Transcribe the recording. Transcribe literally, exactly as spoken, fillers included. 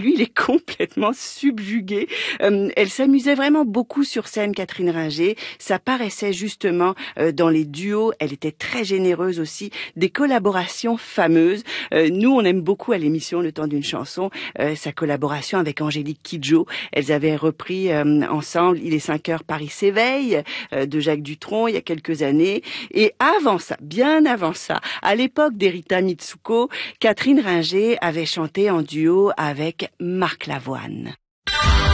lui, il est complètement subjugué. Euh, elle s'amusait vraiment beaucoup sur scène, Catherine Ringer. Ça paraissait justement euh, dans les duos. Elle était très généreuse aussi. Des collaborations fameuses. Euh, nous, on aime beaucoup à l'émission Le Temps d'une chanson euh, sa collaboration avec Angélique Kidjo. Elles avaient repris euh, ensemble Il est cinq heures, Paris s'éveille euh, de Jacques Dutronc il y a quelques années. Et avant ça, bien avant ça, à l'époque d'Erita Mitsuko, Catherine Ringer avait chanté en duo avec Marc Lavoine.